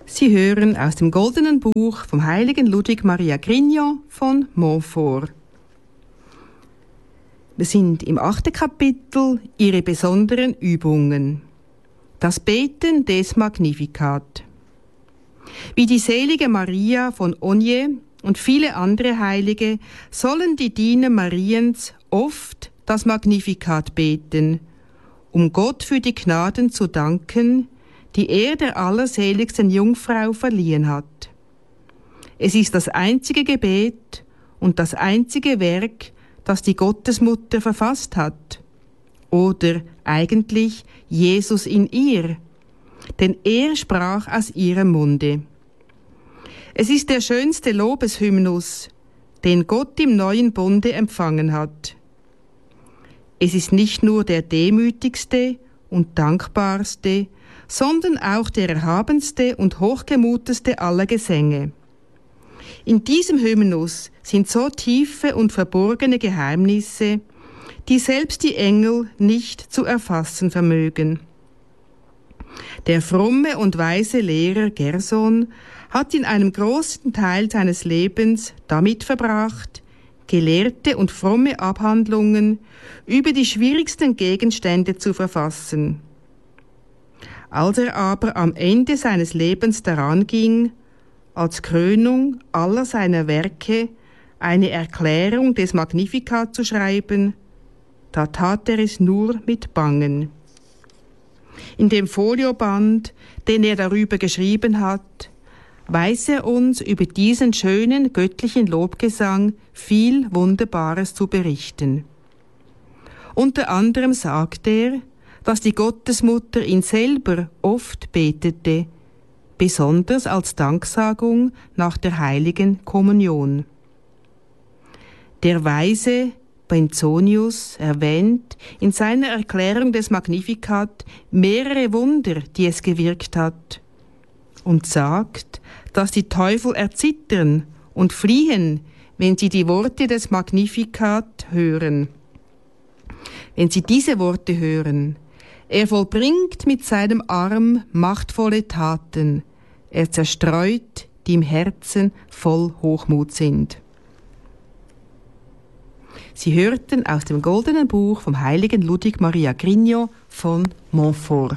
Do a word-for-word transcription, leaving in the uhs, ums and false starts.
Sie hören aus dem Goldenen Buch vom heiligen Ludwig Maria Grignon von Montfort. Wir sind im achten Kapitel, ihre besonderen Übungen. Das Beten des Magnificat. Wie die selige Maria von Ogne und viele andere Heilige sollen die Diener Mariens oft das Magnificat beten, um Gott für die Gnaden zu danken, die er der allerseligsten Jungfrau verliehen hat. Es ist das einzige Gebet und das einzige Werk, das die Gottesmutter verfasst hat. Oder eigentlich Jesus in ihr, denn er sprach aus ihrem Munde. Es ist der schönste Lobeshymnus, den Gott im neuen Bunde empfangen hat. Es ist nicht nur der demütigste und dankbarste, sondern auch der erhabenste und hochgemuteste aller Gesänge. In diesem Hymnus sind so tiefe und verborgene Geheimnisse, die selbst die Engel nicht zu erfassen vermögen. Der fromme und weise Lehrer Gerson hat in einem großen Teil seines Lebens damit verbracht, gelehrte und fromme Abhandlungen über die schwierigsten Gegenstände zu verfassen. Als er aber am Ende seines Lebens daran ging, als Krönung aller seiner Werke eine Erklärung des Magnificat zu schreiben, da tat er es nur mit Bangen. In dem Folioband, den er darüber geschrieben hat, weiß er uns über diesen schönen göttlichen Lobgesang viel Wunderbares zu berichten. Unter anderem sagt er, dass die Gottesmutter ihn selber oft betete, besonders als Danksagung nach der heiligen Kommunion. Der weise Benzonius erwähnt in seiner Erklärung des Magnificat mehrere Wunder, die es gewirkt hat, und sagt, dass die Teufel erzittern und fliehen, wenn sie die Worte des Magnificat hören. Wenn sie diese Worte hören: Er vollbringt mit seinem Arm machtvolle Taten, er zerstreut, die im Herzen voll Hochmut sind. Sie hörten aus dem Goldenen Buch vom heiligen Ludwig Maria Grignon von Montfort.